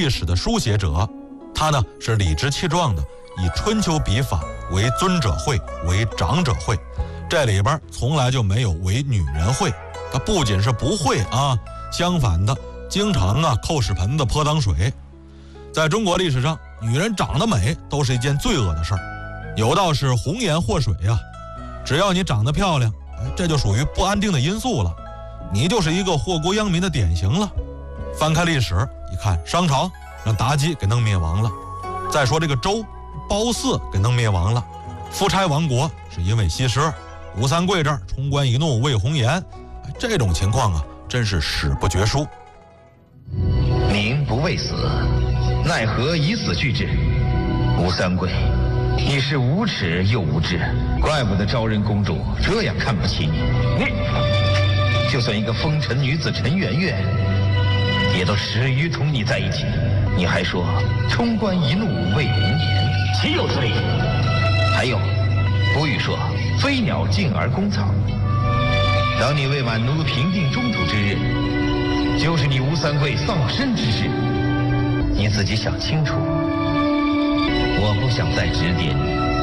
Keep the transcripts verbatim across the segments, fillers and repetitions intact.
历史的书写者，他呢是理直气壮的以春秋笔法为尊者讳，为长者讳，这里边从来就没有为女人讳。他不仅是不会啊，相反的经常啊扣屎盆子泼脏水。在中国历史上，女人长得美都是一件罪恶的事儿，有道是红颜祸水啊，只要你长得漂亮，这就属于不安定的因素了，你就是一个祸国殃民的典型了。翻开历史一看，商朝让妲己给弄灭亡了，再说这个周褒姒给弄灭亡了，夫差亡国是因为西施，吴三桂这儿冲冠一怒为红颜，这种情况啊真是史不绝书。 民不畏死，奈何以死惧之？吴三桂，你是无耻又无知，怪不得昭仁公主这样看不起你。你就算一个风尘女子陈圆圆，也都耻于同你在一起。你还说冲冠一怒为红颜，岂有此理！还有，古语说飞鸟尽而攻草。当你为满奴平定中土之日，就是你吴三桂丧身之时，你自己想清楚。我不想再指点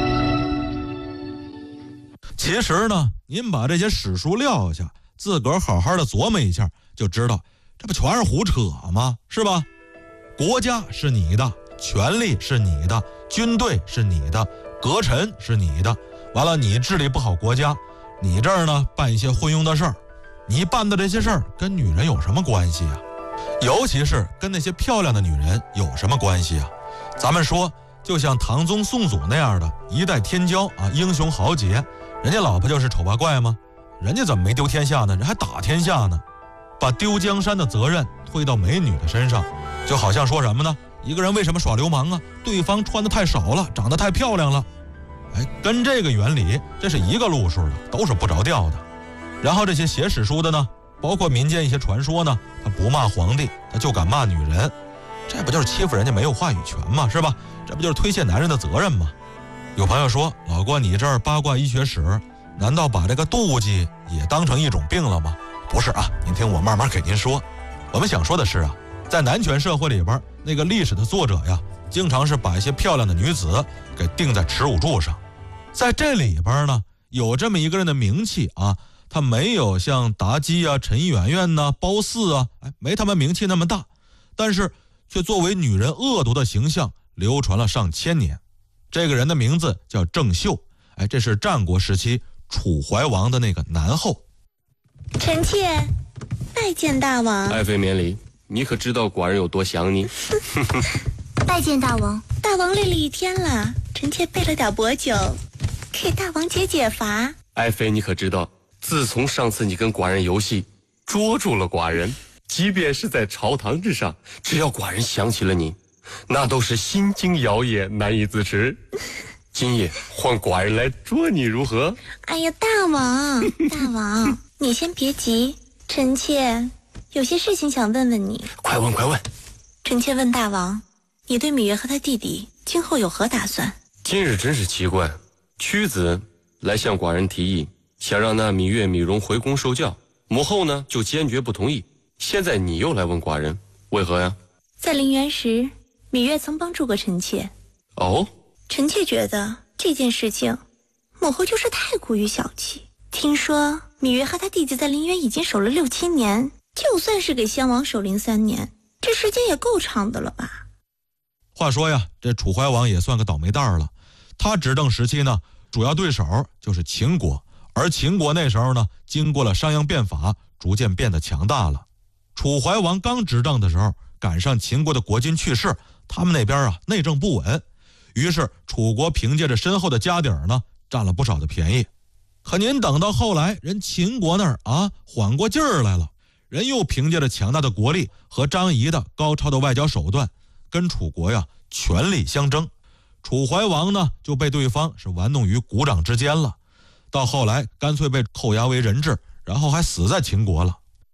你。 其实呢，您把这些史书撂下，自个儿好好的琢磨一下，就知道这不全是胡扯吗？是吧？国家是你的，权力是你的，军队是你的，阁臣是你的，完了你治理不好国家，你这儿呢办一些昏庸的事儿，你办的这些事儿跟女人有什么关系啊？尤其是跟那些漂亮的女人有什么关系啊？咱们说，就像唐宗宋祖那样的一代天骄啊，英雄豪杰，人家老婆就是丑八怪吗？人家怎么没丢天下呢？人还打天下呢？把丢江山的责任推到美女的身上，就好像说什么呢？一个人为什么耍流氓啊？对方穿得太少了，长得太漂亮了。哎，跟这个原理这是一个路数的，都是不着调的。然后这些写史书的呢，包括民间一些传说呢，他不骂皇帝，他就敢骂女人，这不就是欺负人家没有话语权吗？是吧？这不就是推卸男人的责任吗？有朋友说，老郭你这儿八卦医学史，难道把这个妒忌也当成一种病了吗？不是啊，您听我慢慢给您说。我们想说的是啊，在男权社会里边，那个历史的作者呀，经常是把一些漂亮的女子给钉在耻辱柱上。在这里边呢，有这么一个人的名气啊，他没有像妲己啊、陈圆圆呐、褒姒啊，哎，没他们名气那么大，但是却作为女人恶毒的形象流传了上千年。这个人的名字叫郑袖，哎，这是战国时期楚怀王的那个男后。 臣妾拜见大王。 爱妃免礼，你可知道寡人有多想你？ 拜见大王。大王累了一天了，臣妾备了点薄酒，给大王解解乏。 爱妃，你可知道，自从上次你跟寡人游戏捉住了寡人，即便是在朝堂之上，只要寡人想起了你，那都是心惊摇曳，难以自持。今夜换寡人来捉你如何？ 哎呀，大王，大王，你先别急，臣妾有些事情想问问你。 快问快问。 臣妾问大王，你对芈月和她弟弟今后有何打算？ 今日真是奇怪，屈子来向寡人提议，想让那芈月、芈蓉回宫受教，母后呢就坚决不同意。现在你又来问寡人，为何呀？ 在陵园时，芈月曾帮助过臣妾。 哦， 臣妾觉得这件事情，母后就是太过于小气。听说芈月和她弟弟在陵园已经守了六七年，就算是给襄王守陵三年，这时间也够长的了吧？ 话说呀，这楚怀王也算个倒霉蛋儿了。他执政时期呢，主要对手就是秦国，而秦国那时候呢，经过了商鞅变法，逐渐变得强大了。楚怀王刚执政的时候，赶上秦国的国君去世，他们那边啊内政不稳，于是楚国凭借着深厚的家底儿呢，占了不少的便宜。可您等到后来，人秦国那儿啊缓过劲儿来了，人又凭借着强大的国力和张仪的高超的外交手段，跟楚国呀权力相争。楚怀王呢就被对方是玩弄于股掌之间了，到后来干脆被扣押为人质，然后还死在秦国了。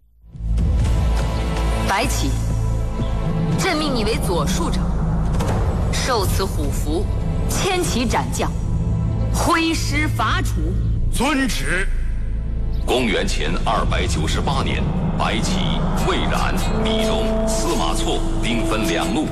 白起，朕命你为左庶长，受此虎符，牵旗斩将，挥师伐楚。 遵旨。 公元前二百九十八年，白起、魏冉、李荣、司马错兵分两路